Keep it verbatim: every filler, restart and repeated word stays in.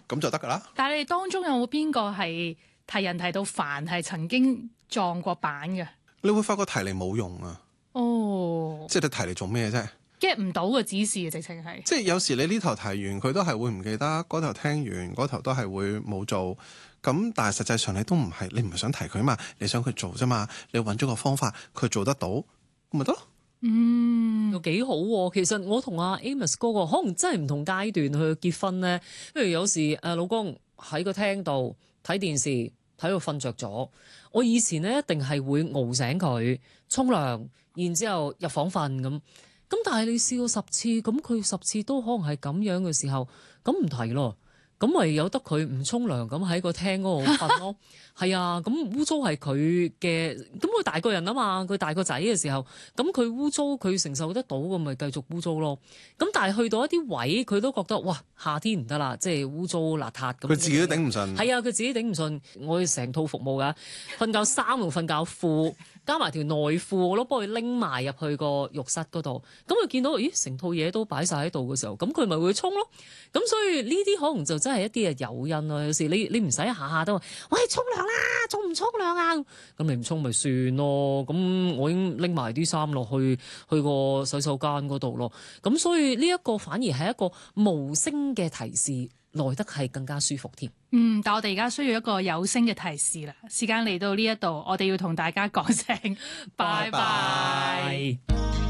咁就得㗎啦。 但係你哋當中有冇邊個係提人提到煩係曾經撞過板嘅？ 你會發覺提嚟冇用啊。 哦， 即係你提嚟做咩啫？ get 唔到個指示嘅直情係。 即係有時你呢頭提完佢都係會唔記得，嗰頭聽完嗰頭都係會冇做。咁但係實際上你都唔係，你唔係想提佢嘛，你想佢做啫嘛。你揾咗個方法佢做得到，咁咪得咯。 嗯， 又幾好喎、啊！其實我同阿 Amos 嗰個可能真係唔同階段去結婚咧。譬如有時誒老公喺個廳度睇電視睇到瞓着咗，我以前咧一定係會熬醒佢沖涼，然之後入房瞓咁。咁但係你試過十次，咁佢十次都可能係咁樣嘅時候，咁唔提咯。咁咪由得佢唔沖涼咁喺個廳嗰度瞓咯。係啊，咁污糟係佢嘅，咁佢大個人啊嘛，佢大個仔嘅時候，咁佢污糟佢承受得到，咁咪繼續污糟咯。咁但係去到一啲位，佢都覺得哇，夏天唔得啦，即係污糟邋遢咁。 佢自己都頂唔順。 係啊，佢自己頂唔順。我哋成套服務㗎，瞓覺衫同瞓覺褲，加埋條內褲，我都幫佢拎埋入去個浴室嗰度。咁佢見到咦，成套嘢都擺晒喺度嘅時候，咁佢咪會沖咯。咁所以呢啲可能就真係一啲嘅誘因咯。有時你你唔使下下都話，喂，沖涼啦，沖唔沖涼啊？咁你唔沖咪算咯。咁我已經拎埋啲衫落去去個洗手間嗰度咯。咁所以呢一個反而係一個無聲嘅提示，來得係更加舒服添。 嗯，但我哋而家需要一個有聲嘅提示啦。時間嚟到呢一度，我哋要同大家講聲拜拜。